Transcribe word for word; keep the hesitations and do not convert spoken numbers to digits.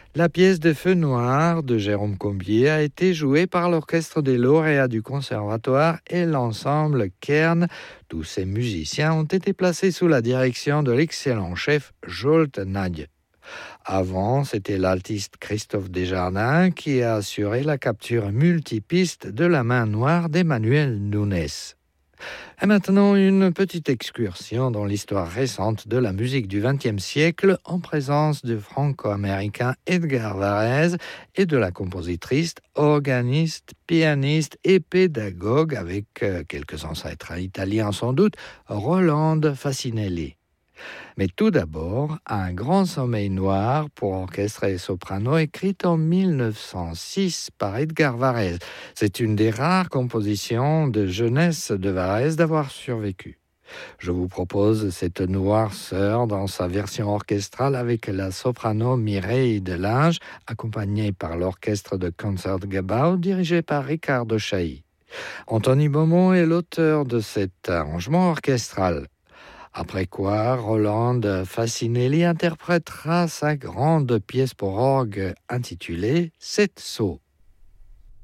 La pièce de Feu Noir de Jérôme Combier a été jouée par l'orchestre des lauréats du conservatoire et l'ensemble Kern. Tous ces musiciens ont été placés sous la direction de l'excellent chef Jolt Nagy. Avant, c'était l'altiste Christophe Desjardins qui a assuré la capture multipiste de la main noire d'Emmanuel Nunes. Et maintenant, une petite excursion dans l'histoire récente de la musique du vingtième siècle en présence du franco-américain Edgar Varèse et de la compositrice, organiste, pianiste et pédagogue avec euh, quelques ancêtres italiens sans doute, Rolande Fasinelli. Mais tout d'abord, Un grand sommeil noir pour orchestre et soprano, écrite en mille neuf cent six par Edgar Varèse. C'est une des rares compositions de jeunesse de Varèse d'avoir survécu. Je vous propose cette noirceur dans sa version orchestrale avec la soprano Mireille Delange, accompagnée par l'orchestre de Concertgebouw dirigé par Ricardo Chailly. Anthony Beaumont est l'auteur de cet arrangement orchestral. Après quoi, Rolande Fasinelli interprétera sa grande pièce pour orgue intitulée « Sept sauts ».